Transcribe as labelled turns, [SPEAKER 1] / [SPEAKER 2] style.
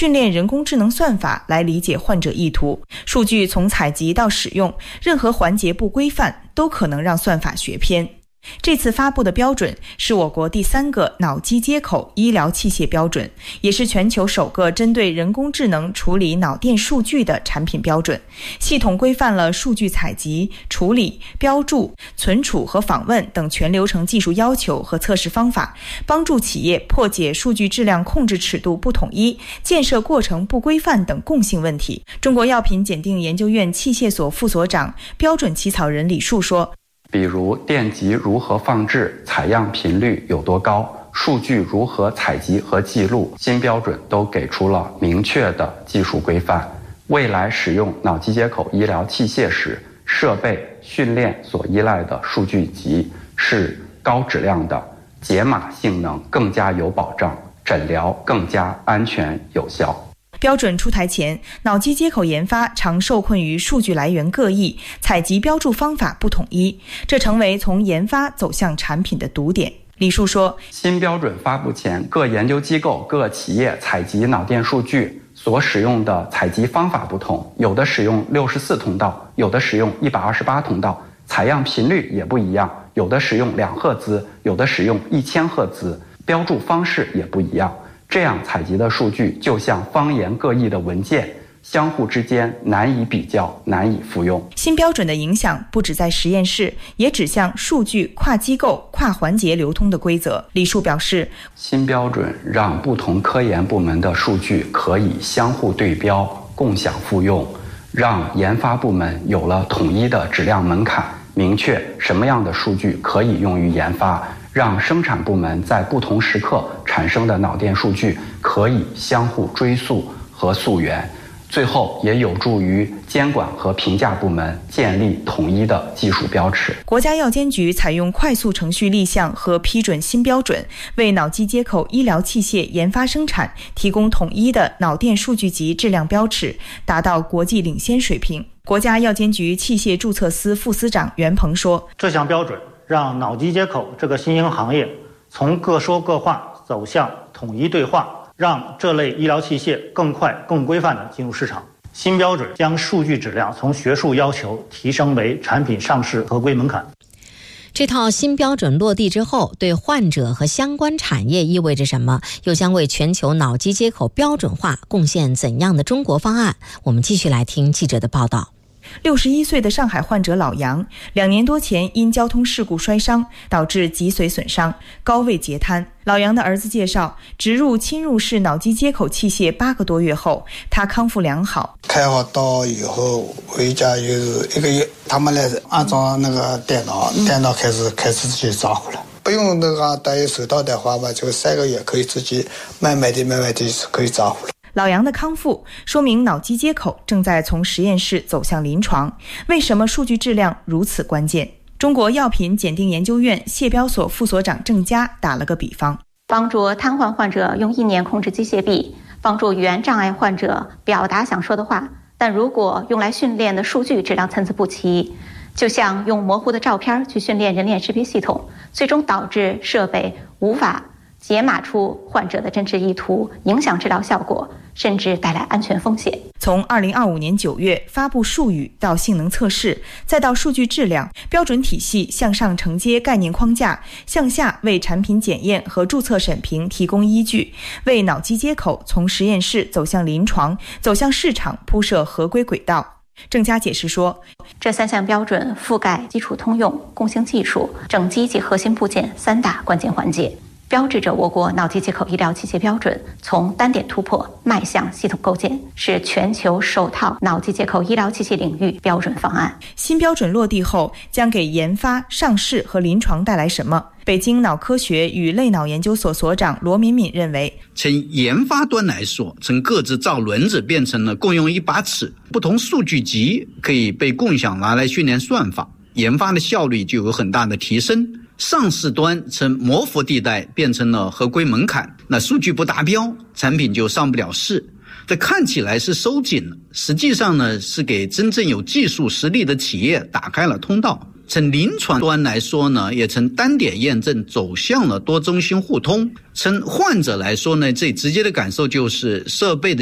[SPEAKER 1] 训练人工智能算法来理解患者意图。数据从采集到使用，任何环节不规范都可能让算法学偏。这次发布的标准是我国第3个脑机接口医疗器械标准，也是全球首个针对人工智能处理脑电数据的产品标准。系统规范了数据采集、处理、标注、存储和访问等全流程技术要求和测试方法，帮助企业破解数据质量控制尺度不统一、建设过程不规范等共性问题。中国药品检定研究院器械所副所长、标准起草人李树说，
[SPEAKER 2] 比如电极如何放置、采样频率有多高、数据如何采集和记录，新标准都给出了明确的技术规范。未来使用脑机接口医疗器械时，设备训练所依赖的数据集是高质量的，解码性能更加有保障，诊疗更加安全有效。
[SPEAKER 1] 标准出台前，脑机接口研发常受困于数据来源各异、采集标注方法不统一，这成为从研发走向产品的堵点。李树说，
[SPEAKER 2] 新标准发布前，各研究机构、各企业采集脑电数据所使用的采集方法不同，有的使用64通道，有的使用128通道，采样频率也不一样，有的使用2赫兹，有的使用1000赫兹，标注方式也不一样。这样采集的数据就像方言各异的文件，相互之间难以比较，难以复用。
[SPEAKER 1] 新标准的影响不只在实验室，也指向数据跨机构、跨环节流通的规则。李树表示，
[SPEAKER 2] 新标准让不同科研部门的数据可以相互对标、共享复用，让研发部门有了统一的质量门槛，明确什么样的数据可以用于研发，让生产部门在不同时刻产生的脑电数据可以相互追溯和溯源，最后也有助于监管和评价部门建立统一的技术标尺。
[SPEAKER 1] 国家药监局采用快速程序立项和批准新标准，为脑机接口医疗器械研发生产提供统一的脑电数据集质量标尺，达到国际领先水平。国家药监局器械注册司副司长袁鹏说，
[SPEAKER 3] 这项标准让脑机接口这个新兴行业从各说各话走向统一对话，让这类医疗器械更快更规范地进入市场。新标准将数据质量从学术要求提升为产品上市合规门槛。
[SPEAKER 4] 这套新标准落地之后，对患者和相关产业意味着什么？又将为全球脑机接口标准化贡献怎样的中国方案？我们继续来听记者的报道。
[SPEAKER 1] 61岁的上海患者老杨，2年多前因交通事故摔伤，导致脊髓损伤、高位截瘫。老杨的儿子介绍，植入侵入式脑机接口器械8个多月后，他康复良好。
[SPEAKER 5] 开好刀以后回家有1个月，他们来安装那个电脑开始自己照顾了，不用那个戴手套的话吧，就3个月可以自己慢慢的可以照顾了。
[SPEAKER 1] 老杨的康复说明脑机接口正在从实验室走向临床。为什么数据质量如此关键？中国药品检定研究院谢标所副所长郑佳打了个比方，
[SPEAKER 6] 帮助瘫痪患者用意念控制机械臂，帮助语言障碍患者表达想说的话，但如果用来训练的数据质量参差不齐，就像用模糊的照片去训练人脸识别系统，最终导致设备无法解码出患者的真实意图，影响治疗效果，甚至带来安全风险。
[SPEAKER 1] 从2025年9月发布术语到性能测试，再到数据质量，标准体系向上承接概念框架，向下为产品检验和注册审评提供依据，为脑机接口从实验室走向临床、走向市场铺设合规轨道。郑佳解释说，
[SPEAKER 6] 这3项标准覆盖基础通用、共性技术、整机及核心部件3大关键环节，标志着我国脑机接口医疗器械标准从单点突破迈向系统构建，是全球首套脑机接口医疗器械领域标准方案。
[SPEAKER 1] 新标准落地后，将给研发、上市和临床带来什么？北京脑科学与类脑研究所所长罗敏敏认为，
[SPEAKER 7] 从研发端来说，从各自造轮子变成了共用一把尺，不同数据集可以被共享拿来训练算法，研发的效率就有很大的提升。上市端从模糊地带变成了合规门槛，那数据不达标，产品就上不了市。这看起来是收紧了，实际上呢是给真正有技术实力的企业打开了通道。从临床端来说呢，也从单点验证走向了多中心互通。从患者来说呢，最直接的感受就是设备的